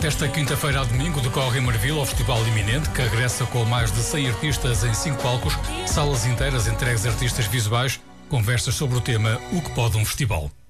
Desta quinta-feira a domingo decorre em Marvila o Festival Iminente, que regressa com mais de 100 artistas em 5 palcos, salas inteiras entregues a artistas visuais, conversas sobre o tema O que pode um festival.